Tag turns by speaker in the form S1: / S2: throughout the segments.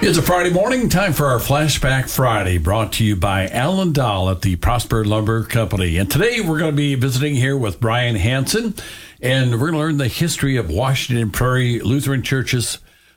S1: It's a Friday morning, time for our Flashback Friday, brought to you by Alan Dahl at the Prosper Lumber Company. And today we're going to be visiting here with Brian Hansen, and we're going to learn the history of Washington Prairie Lutheran Church's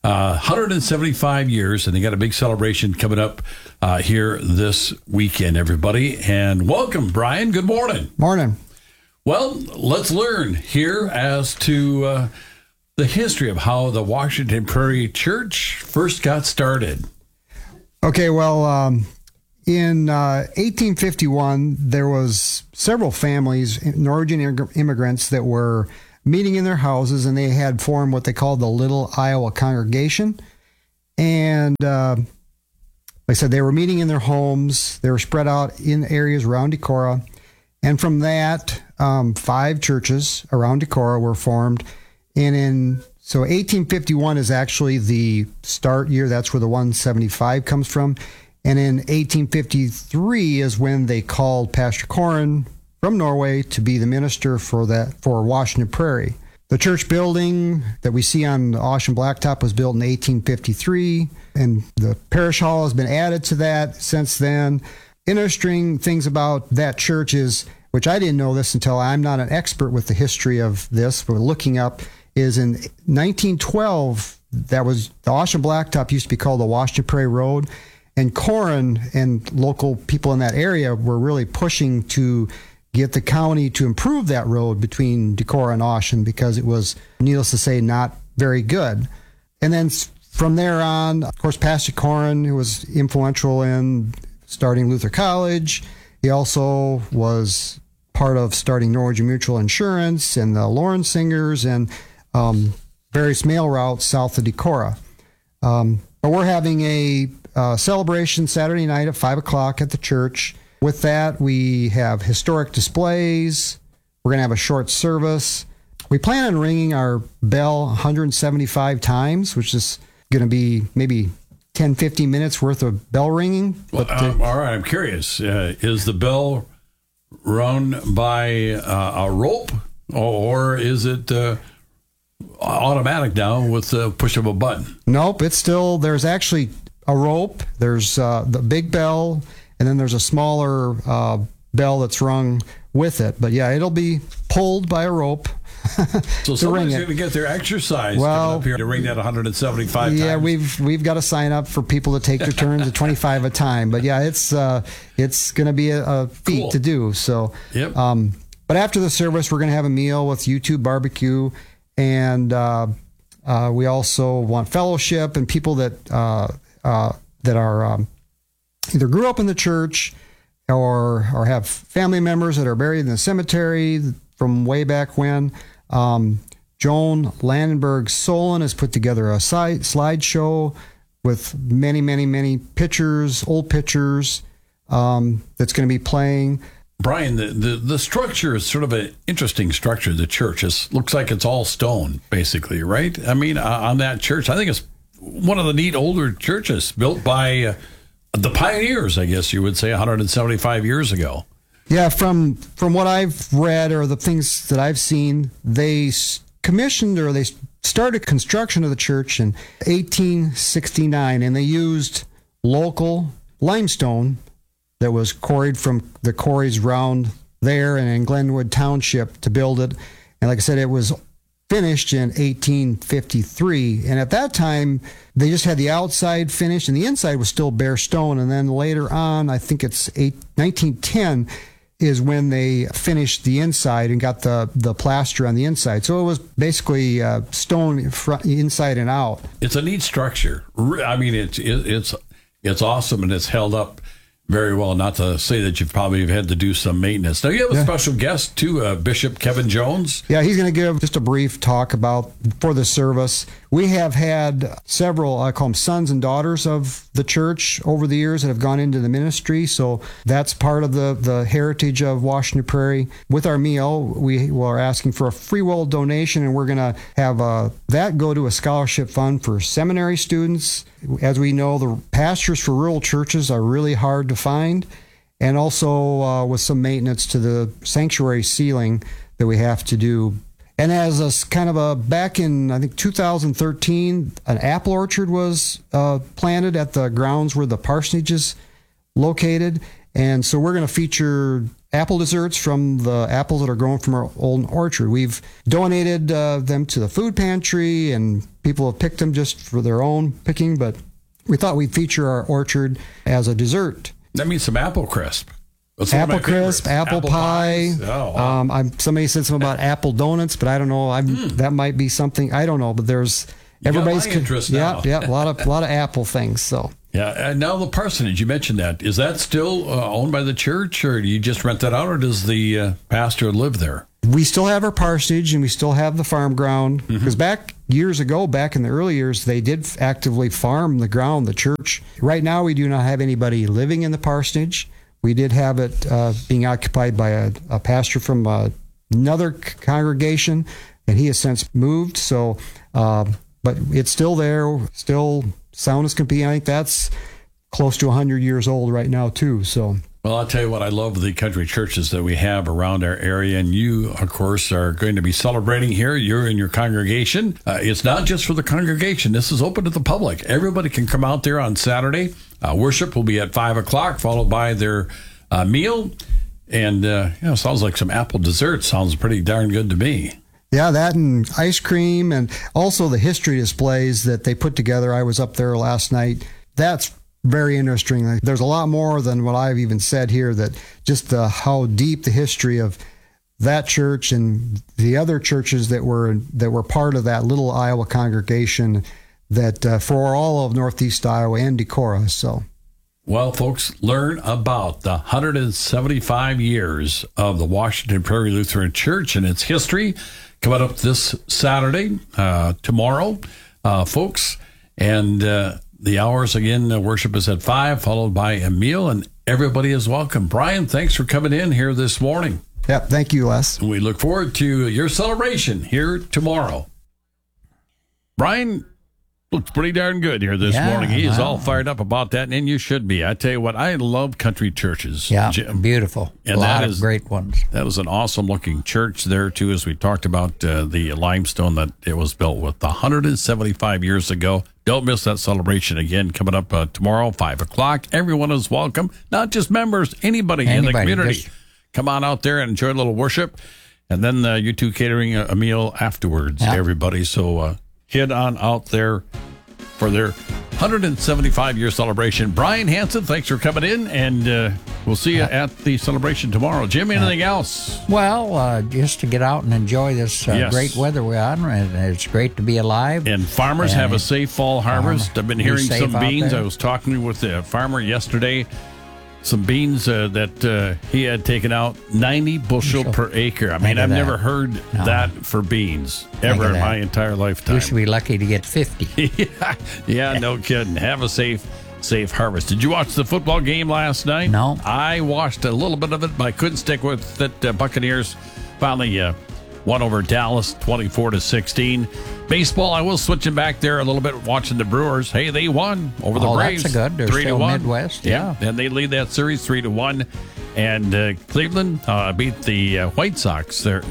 S1: 175 years, and they got a big celebration coming up here this weekend, everybody. And welcome, Brian. Good morning.
S2: Morning.
S1: Well, let's learn here as to the history of how the Washington Prairie Church first got started.
S2: Okay, well, in 1851, there was several families, Norwegian immigrants, that were meeting in their houses, and they had formed what they called the Little Iowa Congregation. And like I said, they were meeting in their homes. They were spread out in areas around Decorah. And from that, 5 churches around Decorah were formed. And so 1851 is actually the start year. That's where the 175 comes from. And in 1853 is when they called Pastor Koren from Norway to be the minister for Washington Prairie. The church building that we see on Ocean Blacktop was built in 1853, and the parish hall has been added to that since then. Interesting things about that church is, which I didn't know this until I'm not an expert with the history of this, but looking up, is in 1912, that was the Ocean Blacktop used to be called the Washington Prairie Road, and Koren and local people in that area were really pushing to get the county to improve that road between Decorah and Ocean because it was, needless to say, not very good. And then from there on, of course, Pastor Koren, who was influential in starting Luther College, he also was part of starting Norwegian Mutual Insurance and the Lawrence Singers and various mail routes south of Decorah. But we're having a celebration Saturday night at 5 o'clock at the church. With that, we have historic displays. We're going to have a short service. We plan on ringing our bell 175 times, which is going to be maybe 10, 15 minutes worth of bell ringing.
S1: Well, all right, I'm curious. Is the bell rung by a rope, or is it automatic now with the push of a button?
S2: Nope, it's still, there's actually a rope. There's the big bell, and then there's a smaller bell that's rung with it. But yeah, it'll be pulled by a rope.
S1: So someone's going to get their exercise coming up here to ring that 175 times.
S2: Yeah, we've got to sign up for people to take their turns at 25 a time. But yeah, it's going to be a feat to do. So,
S1: yep.
S2: But after the service, we're going to have a meal with YouTube barbecue, and we also want fellowship and people that are either grew up in the church or have family members that are buried in the cemetery from way back when. Joan Landenberg Solon has put together a slideshow with many, many, many pictures, old pictures, that's going to be playing.
S1: Brian, the structure is sort of an interesting structure. The church looks like it's all stone, basically, right? I mean, on that church, I think it's one of the neat older churches built by the pioneers, I guess you would say, 175 years ago.
S2: Yeah, from what I've read or the things that I've seen, they commissioned or they started construction of the church in 1869, and they used local limestone that was quarried from the quarries around there and in Glenwood Township to build it. And like I said, it was finished in 1853. And at that time, they just had the outside finished and the inside was still bare stone. And then later on, I think it's 1910, is when they finished the inside and got the plaster on the inside. So it was basically stone inside and out.
S1: It's a neat structure. I mean, it's awesome, and it's held up very well. Not to say that you've probably had to do some maintenance. Now, you have a special guest, too, Bishop Kevin Jones.
S2: Yeah, he's going to give just a brief talk for the service. We have had several, I call them sons and daughters of the church over the years that have gone into the ministry. So that's part of the heritage of Washington Prairie. With our meal, we are asking for a free will donation, and we're going to have that go to a scholarship fund for seminary students. As we know, the pastors for rural churches are really hard to find, and also with some maintenance to the sanctuary ceiling that we have to do And as a kind of a back in, I think, 2013, an apple orchard was planted at the grounds where the parsonage is located. And so we're going to feature apple desserts from the apples that are grown from our old orchard. We've donated them to the food pantry, and people have picked them just for their own picking, but we thought we'd feature our orchard as a dessert.
S1: That means some apple crisp. That's
S2: apple crisp, apple pie.
S1: Oh, wow.
S2: Somebody said something about apple donuts, but I don't know. That might be something. I don't know. But there's everybody's
S1: interest now.
S2: Yeah, a lot of apple things. So
S1: yeah. And now the parsonage, you mentioned that. Is that still owned by the church, or do you just rent that out, or does the pastor live there?
S2: We still have our parsonage, and we still have the farm ground. Because back years ago, back in the early years, they did actively farm the ground, the church. Right now, we do not have anybody living in the parsonage. We did have it being occupied by a pastor from another congregation, and he has since moved. So, but it's still there, still sound as can be. I think that's close to 100 years old right now, too. So.
S1: Well, I'll tell you what, I love the country churches that we have around our area, and you, of course, are going to be celebrating here. You're in your congregation. It's not just for the congregation. This is open to the public. Everybody can come out there on Saturday. Worship will be at 5 o'clock, followed by their meal. And, sounds like some apple dessert. Sounds pretty darn good to me.
S2: Yeah, that and ice cream, and also the history displays that they put together. I was up there last night. That's very interesting. There's a lot more than what I've even said here, that just how deep the history of that church and the other churches that were part of that little Iowa congregation that for all of Northeast Iowa and Decorah. So,
S1: well, folks, learn about the 175 years of the Washington Prairie Lutheran Church and its history coming up this Saturday, tomorrow, folks. And the hours, again, worship is at 5, followed by a meal, and everybody is welcome. Brian, thanks for coming in here this morning.
S2: Yep, thank you, Les.
S1: We look forward to your celebration here tomorrow. Brian looks pretty darn good here this morning. He is all fired up about that, and you should be. I tell you what, I love country churches.
S3: Yeah,
S1: Jim.
S3: Beautiful.
S1: And
S3: a lot of great ones.
S1: That is an awesome-looking church there, too, as we talked about the limestone that it was built with 175 years ago. Don't miss that celebration again, coming up tomorrow, 5 o'clock. Everyone is welcome, not just members, anybody in the community. Come on out there and enjoy a little worship, and then you two catering a meal afterwards, everybody. So head on out there for their 175-year celebration. Brian Hanson, thanks for coming in, and we'll see you at the celebration tomorrow. Jim, anything else?
S3: Well, just to get out and enjoy this great weather we're on, and it's great to be alive.
S1: And farmers have a safe fall harvest. I've been hearing some beans. I was talking with a farmer yesterday. Some beans that he had taken out 90 bushel per acre. I mean, I've never heard that for beans ever in my entire lifetime.
S3: We should be lucky to get 50.
S1: yeah, no kidding. Have a safe harvest. Did you watch the football game last night?
S3: No.
S1: I watched a little bit of it, but I couldn't stick with it. Buccaneers finally won over Dallas 24-16. Baseball, I was switching back there a little bit, watching the Brewers. Hey, they won over the Braves.
S3: That's good. They're
S1: 3-1.
S3: Midwest.
S1: Yeah, and they lead that series 3-1. And Cleveland beat the White Sox. They're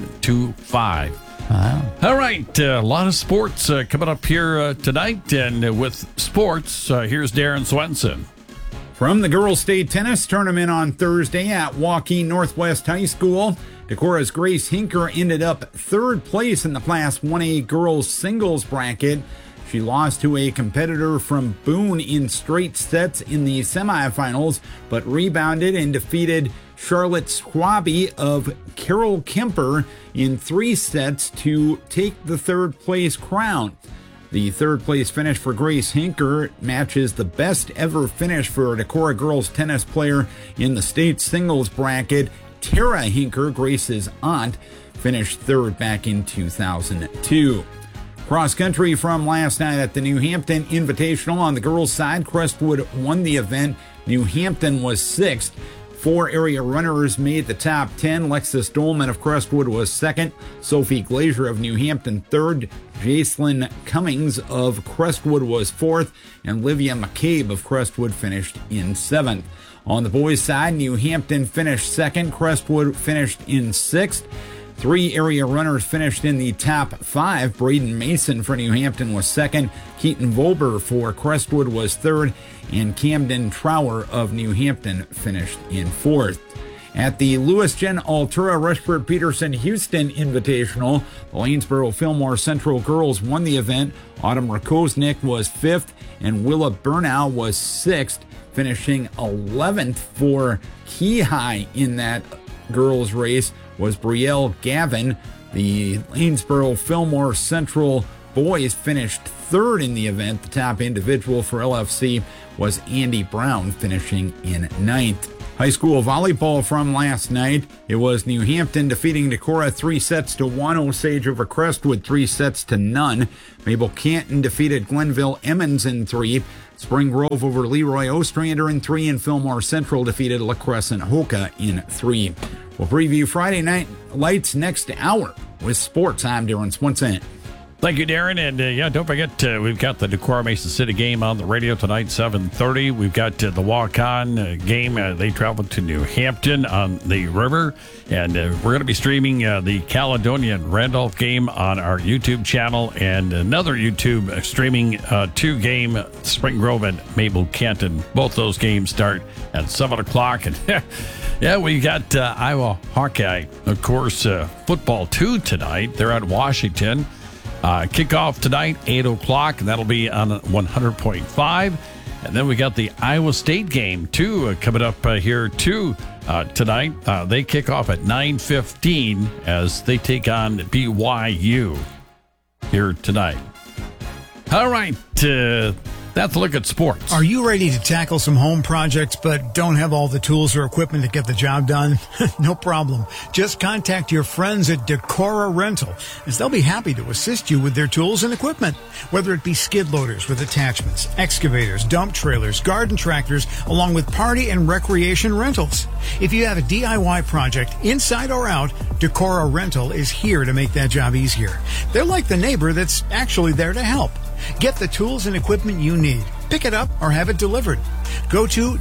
S1: 9-5.
S3: Wow.
S1: All right, a lot of sports coming up here tonight. And with sports, here's Darren Swenson.
S4: From the Girls State Tennis Tournament on Thursday at Waukee Northwest High School, Decorah's Grace Hinker ended up third place in the Class 1A girls singles bracket. She lost to a competitor from Boone in straight sets in the semifinals, but rebounded and defeated Charlotte Swaby of Carroll Kemper in 3 sets to take the third place crown. The third place finish for Grace Hinker matches the best ever finish for a Decorah girls tennis player in the state singles bracket. Tara Hinker, Grace's aunt, finished third back in 2002. Cross country from last night at the New Hampton Invitational. On the girls' side, Crestwood won the event. New Hampton was 6th. 4 area runners made the top 10. Lexus Dolman of Crestwood was 2nd. Sophie Glazier of New Hampton 3rd. Jacelyn Cummings of Crestwood was 4th. And Livia McCabe of Crestwood finished in 7th. On the boys' side, New Hampton finished 2nd. Crestwood finished in 6th. 3 area runners finished in the top 5. Braden Mason for New Hampton was second. Keaton Volber for Crestwood was third. And Camden Trower of New Hampton finished in fourth. At the Lewis Gen Altura Rushford Peterson Houston Invitational, the Lanesboro Fillmore Central girls won the event. Autumn Rakosnik was 5th and Willa Burnau was 6th, finishing 11th for Key High in that girls race was Brielle Gavin. The Lanesboro Fillmore Central boys finished 3rd in the event. The top individual for LFC was Andy Brown, finishing in 9th. High school volleyball from last night. It was New Hampton defeating Decorah 3-1. Osage over Crestwood 3-0. Mabel Canton defeated Glenville Emmons in 3. Spring Grove over Leroy Ostrander in 3. And Fillmore Central defeated La Crescent Hoka in 3. We'll preview Friday Night Lights next hour with sports. I'm Darren Swenson.
S1: Thank you, Darren. And, don't forget, we've got the Decorah Mason City game on the radio tonight, 7:30. We've got the walk-on game. They travel to New Hampton on the river. And we're going to be streaming the Caledonia Randolph game on our YouTube channel and another YouTube streaming 2-game Spring Grove and Mabel Canton. Both those games start at 7 o'clock. And, yeah, we got Iowa Hawkeye, of course, football 2 tonight. They're at Washington. Kickoff tonight, 8 o'clock, and that'll be on 100.5. And then we got the Iowa State game, too, coming up here, too, tonight. They kick off at 9:15 as they take on BYU here tonight. All right, that's a look at sports.
S5: Are you ready to tackle some home projects but don't have all the tools or equipment to get the job done? No problem. Just contact your friends at Decorah Rental, as they'll be happy to assist you with their tools and equipment. Whether it be skid loaders with attachments, excavators, dump trailers, garden tractors, along with party and recreation rentals. If you have a DIY project, inside or out, Decorah Rental is here to make that job easier. They're like the neighbor that's actually there to help. Get the tools and equipment you need. Pick it up or have it delivered. Go to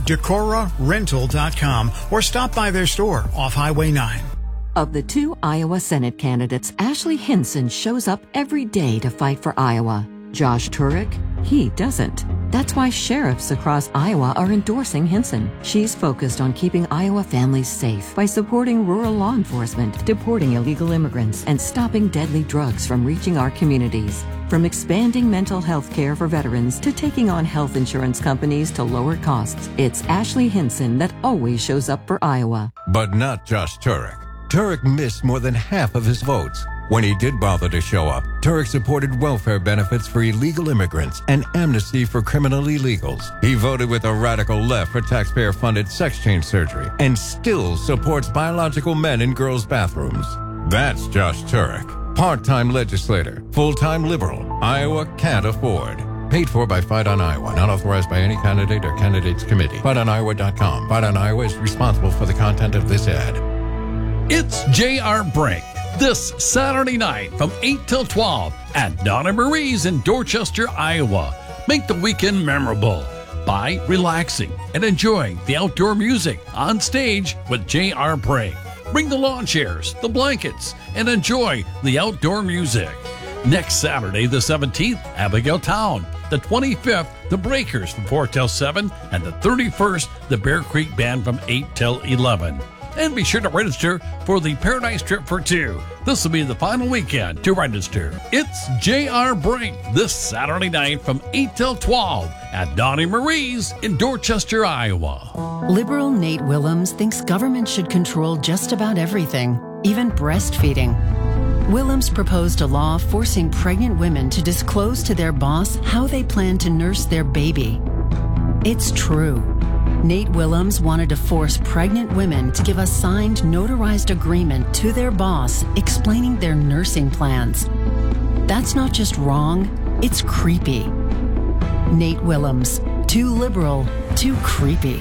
S5: DecorahRental.com or stop by their store off Highway 9.
S6: Of the 2 Iowa Senate candidates, Ashley Hinson shows up every day to fight for Iowa. Josh Turek, he doesn't. That's why sheriffs across Iowa are endorsing Hinson. She's focused on keeping Iowa families safe by supporting rural law enforcement, deporting illegal immigrants, and stopping deadly drugs from reaching our communities. From expanding mental health care for veterans to taking on health insurance companies to lower costs, it's Ashley Hinson that always shows up for Iowa.
S7: But not Josh Turek. Turek missed more than half of his votes. When he did bother to show up, Turek supported welfare benefits for illegal immigrants and amnesty for criminal illegals. He voted with the radical left for taxpayer-funded sex change surgery and still supports biological men in girls' bathrooms. That's Josh Turek. Part-time legislator, full-time liberal, Iowa can't afford. Paid for by Fight on Iowa, not authorized by any candidate or candidates committee. FightOnIowa.com. Fight on Iowa is responsible for the content of this ad.
S1: It's J.R. Brink this Saturday night from 8 till 12 at Donna Marie's in Dorchester, Iowa. Make the weekend memorable by relaxing and enjoying the outdoor music on stage with J.R. Brink. Bring the lawn chairs, the blankets, and enjoy the outdoor music. Next Saturday, the 17th, Abigail Town. The 25th, the Breakers from 4 till 7. And the 31st, the Bear Creek Band from 8 till 11. And be sure to register for the Paradise Trip for 2. This will be the final weekend to register. It's J.R. Brink this Saturday night from 8 till 12 at Donnie Marie's in Dorchester, Iowa.
S8: Liberal Nate Willems thinks government should control just about everything, even breastfeeding. Willems proposed a law forcing pregnant women to disclose to their boss how they plan to nurse their baby. It's true. Nate Willems wanted to force pregnant women to give a signed, notarized agreement to their boss explaining their nursing plans. That's not just wrong, it's creepy. Nate Willems, too liberal, too creepy.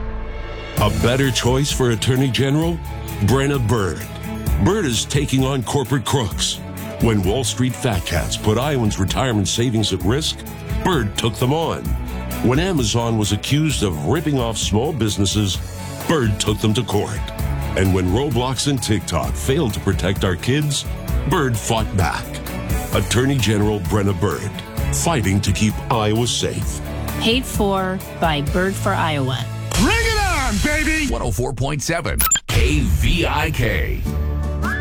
S9: A better choice for Attorney General? Brenna Bird. Bird is taking on corporate crooks. When Wall Street fat cats put Iowans' retirement savings at risk, Bird took them on. When Amazon was accused of ripping off small businesses, Bird took them to court. And when Roblox and TikTok failed to protect our kids, Byrd fought back. Attorney General Brenna Byrd, fighting to keep Iowa safe.
S10: Paid for by Byrd for Iowa.
S11: Bring it on, baby! 104.7 KVIK.